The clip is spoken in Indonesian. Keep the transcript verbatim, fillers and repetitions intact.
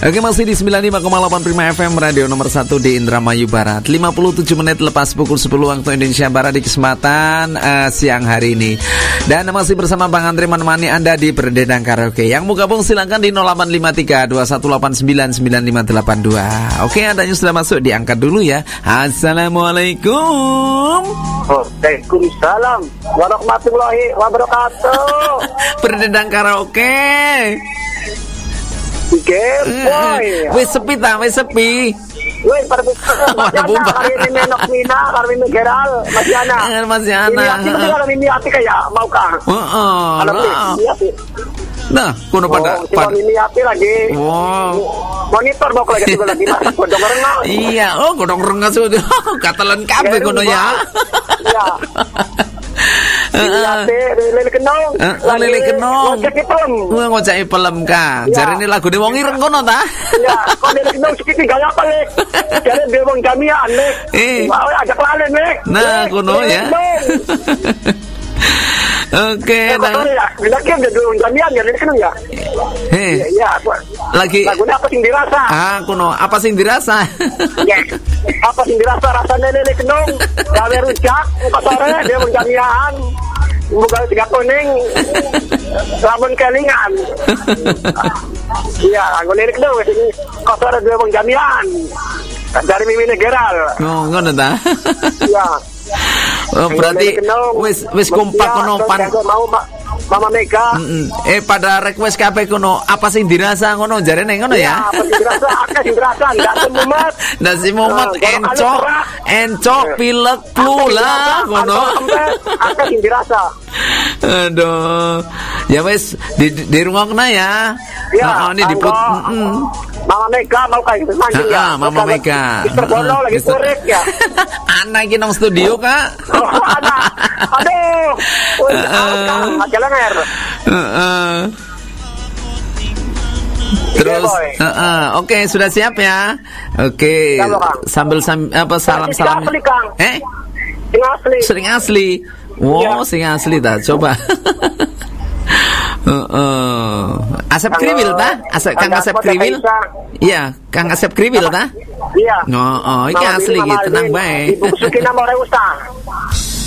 Oke, masih di sembilan puluh lima koma delapan Prima F M, radio nomor satu di Indramayu Barat. Lima puluh tujuh menit lepas pukul sepuluh waktu Indonesia Barat di kesempatan uh, siang hari ini. Dan masih bersama Bang Andre menemani Anda di Berdendang Karaoke. Yang mau gabung silakan di nol delapan lima tiga dua satu delapan sembilan sembilan lima delapan dua. Oke, adanya sudah masuk, diangkat dulu ya. Assalamualaikum. Waalaikumsalam warahmatullahi wabarakatuh. Berdendang Karaoke. Boy. Wis sepi ta, wis sepi. Woi, pada buka. Hari ini menok mina, hari ini geral, masih anak. Masih anak. Ini hati kalau ini hati kayak mau kah? Heeh. Nah, kuno pada pada ini hati lagi. Wow. Monitor mau lagi juga lagi masuk godong rengas. Iya, oh godong rengas itu. Katalan kabeh kono ya. Iya. Heeh. Lele kenong. Lele kenong. Ngoceki pelem. Wah, ngoceki pelem ka. Jarine lagune wong ireng kono ta? Iya, kok lele kenong sikit gaya apa le? Jare dia wong jamian le. Eh. Mau ajak lalen le. Nah, kono ya. Oke, nah. Lagi ada wong jamian ya lele kenong ya. Heh. Iya, lagi lagune apa sing dirasa? Ah, kono apa sing dirasa? Ya. Apa sing dirasa rasane lele kenong? Gawe rujak, muka sore dia wong jamian. Bukan tiga kuning, lamun kelingan. Iya, aku lirik dong. Kotor ada dua bang jamian. Dari mimi negeral. Oh, ngono ta? Iya. Oh, berarti wis wis kompak kono pan. Mau Mama Mega. Mm-mm. Eh pada request kabeh kono apa sing dirasa ngono jarene ngono ya? Apa sing dirasa? Akeh sing dirasa, ndak semumet. Ndak semumet encok, encok pilek flu lah ngono. Akeh sing dirasa. Aduh. Ya wis di di rungokna ya. Ya, oh, ini diput. Mm-mm. Mama Mega mau kayak gitu manjing ya. Mama Mega. Mister Bono lagi korek ya. Anak iki nang studio, Kak. Oh, anak. Aduh. Wah, jalan Heeh. Terus, uh, uh, oke okay, sudah siap ya? Oke, okay. Sambil sam, apa salam-salam. Eh? Sing asli. Sering asli. Wow, ya. Sing asli ta. Coba. uh, uh. Asep Kriwil ta? Asep Kang Asep Kriwil. Iya, Kang Asep Kriwil ta? Iya. No, oh, iki asli gitu, tenang bae. Ibu Sukina More Ustaz.